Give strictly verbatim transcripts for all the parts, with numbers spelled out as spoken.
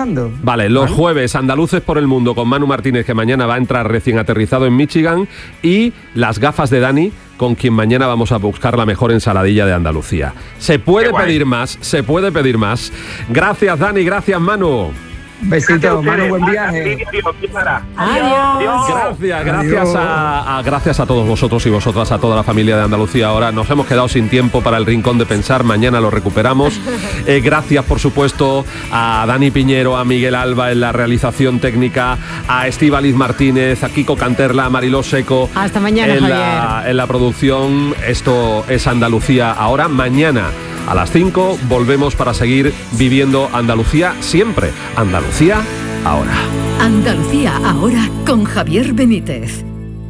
pasando. Vale, los ¿Vale? jueves andaluces por el mundo con Manu Martínez, que mañana va a entrar recién aterrizado en Michigan, y las gafas de Dani, con quien mañana vamos a buscar la mejor ensaladilla de Andalucía. Se puede pedir más, se puede pedir más. Gracias, Dani, gracias, Manu. Besito, Manu, buen viaje. Adiós. Gracias, gracias a, a, gracias a todos vosotros y vosotras, a toda la familia de Andalucía. Ahora nos hemos quedado sin tiempo para el Rincón de Pensar, mañana lo recuperamos. Eh, gracias, por supuesto, a Dani Piñero, a Miguel Alba en la realización técnica, a Estíbaliz Martínez, a Kiko Canterla, a Mariló Seco. Hasta mañana, en Javier. La, en la producción. Esto es Andalucía ahora. Mañana a las cinco volvemos para seguir viviendo Andalucía siempre. Andalucía ahora. Andalucía ahora con Javier Benítez.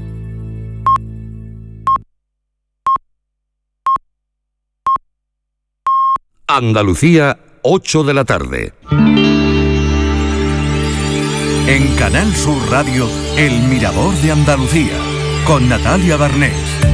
Andalucía, ocho de la tarde. En Canal Sur Radio, El Mirador de Andalucía, con Natalia Barnés.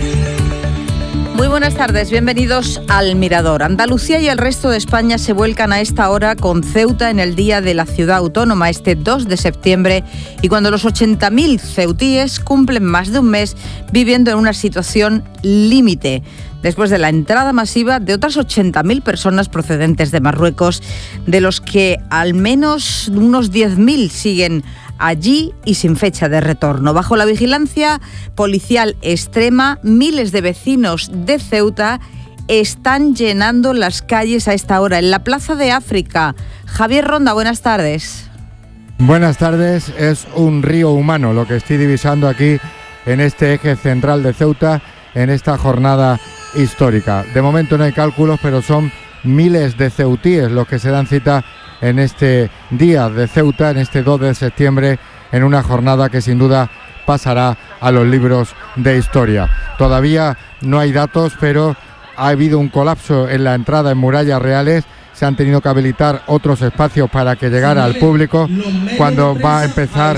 Muy buenas tardes, bienvenidos al Mirador. Andalucía y el resto de España se vuelcan a esta hora con Ceuta en el Día de la Ciudad Autónoma, este dos de septiembre, y cuando los ochenta mil ceutíes cumplen más de un mes viviendo en una situación límite, después de la entrada masiva de otras ochenta mil personas procedentes de Marruecos, de los que al menos unos diez mil siguen allí y sin fecha de retorno. Bajo la vigilancia policial extrema, miles de vecinos de Ceuta están llenando las calles a esta hora. En la Plaza de África, Javier Ronda, buenas tardes. Buenas tardes, es un río humano lo que estoy divisando aquí en este eje central de Ceuta, en esta jornada histórica. De momento no hay cálculos, pero son miles de ceutíes los que se dan cita en este día de Ceuta, en este dos de septiembre, en una jornada que sin duda pasará a los libros de historia. Todavía no hay datos, pero ha habido un colapso en la entrada en Murallas Reales. Se han tenido que habilitar otros espacios para que llegara al público cuando va a empezar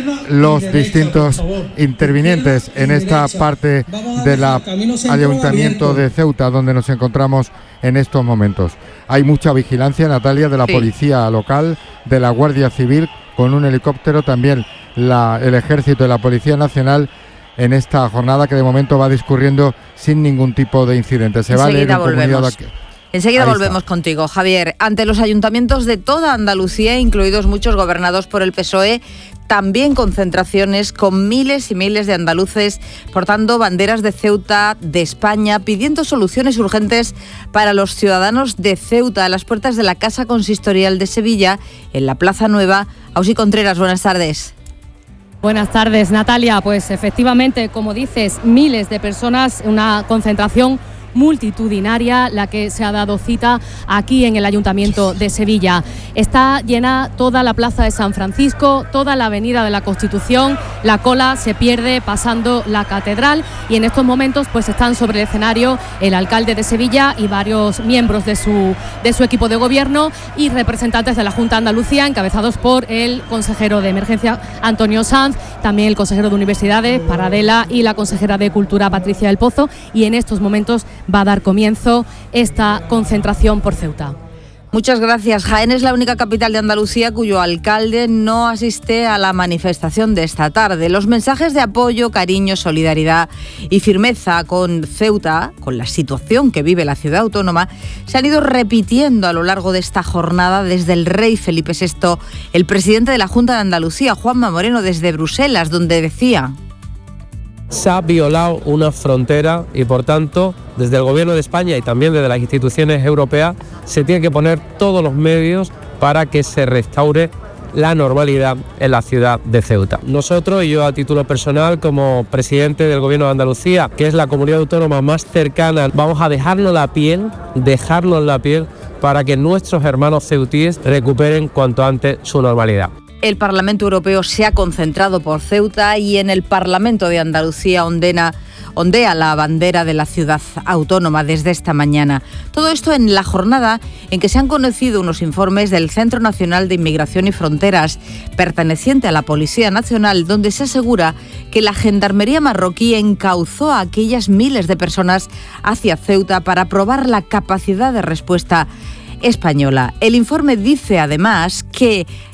los distintos intervinientes en esta parte del Ayuntamiento de Ceuta, donde nos encontramos en estos momentos. Hay mucha vigilancia, Natalia, de la policía local, de la Guardia Civil, con un helicóptero, también la, el Ejército y la Policía Nacional, en esta jornada que de momento va discurriendo sin ningún tipo de incidente. Se va a leer un comunicado aquí. Enseguida Ahí volvemos está. contigo, Javier. Ante los ayuntamientos de toda Andalucía, incluidos muchos gobernados por el P S O E, también concentraciones con miles y miles de andaluces portando banderas de Ceuta, de España, pidiendo soluciones urgentes para los ciudadanos de Ceuta. A las puertas de la Casa Consistorial de Sevilla, en la Plaza Nueva. Ausi Contreras, buenas tardes. Buenas tardes, Natalia. Pues efectivamente, como dices, miles de personas, una concentración multitudinaria la que se ha dado cita aquí en el Ayuntamiento de Sevilla. Está llena toda la Plaza de San Francisco, toda la Avenida de la Constitución, la cola se pierde pasando la Catedral y en estos momentos pues están sobre el escenario el alcalde de Sevilla y varios miembros de su, de su equipo de gobierno y representantes de la Junta de Andalucía, encabezados por el consejero de Emergencia Antonio Sanz, también el consejero de Universidades Paradela y la consejera de Cultura Patricia del Pozo, y en estos momentos va a dar comienzo esta concentración por Ceuta. Muchas gracias. Jaén es la única capital de Andalucía cuyo alcalde no asiste a la manifestación de esta tarde. Los mensajes de apoyo, cariño, solidaridad y firmeza con Ceuta, con la situación que vive la ciudad autónoma, se han ido repitiendo a lo largo de esta jornada desde el rey Felipe sexto, el presidente de la Junta de Andalucía, Juanma Moreno, desde Bruselas, donde decía: se ha violado una frontera y, por tanto, desde el Gobierno de España y también desde las instituciones europeas se tienen que poner todos los medios para que se restaure la normalidad en la ciudad de Ceuta. Nosotros, y yo a título personal como presidente del Gobierno de Andalucía, que es la comunidad autónoma más cercana, vamos a dejarnos la piel, dejarnos la piel para que nuestros hermanos ceutíes recuperen cuanto antes su normalidad. El Parlamento Europeo se ha concentrado por Ceuta y en el Parlamento de Andalucía ondena, ondea la bandera de la ciudad autónoma desde esta mañana. Todo esto en la jornada en que se han conocido unos informes del Centro Nacional de Inmigración y Fronteras, perteneciente a la Policía Nacional, donde se asegura que la Gendarmería marroquí encauzó a aquellas miles de personas hacia Ceuta para probar la capacidad de respuesta española. El informe dice además que